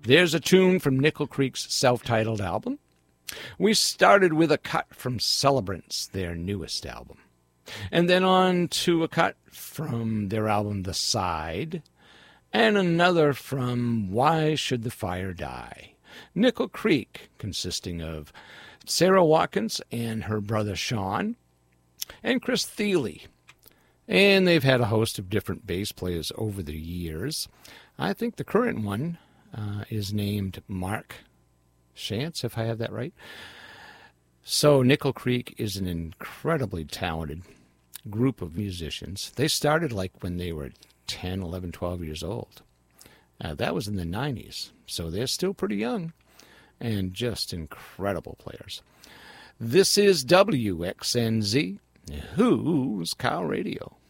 There's a tune from Nickel Creek's self-titled album. We started with a cut from Celebrants, their newest album. And then on to a cut from their album The Side, and another from Why Should the Fire Die? Nickel Creek, consisting of Sarah Watkins and her brother Sean, and Chris Thile. And they've had a host of different bass players over the years. I think the current one is named Mark Shantz, if I have that right. So Nickel Creek is an incredibly talented group of musicians. They started like when they were 10, 11, 12 years old. That was in the 90s, so they're still pretty young and just incredible players. This is WXNZ, Who's Cow Radio.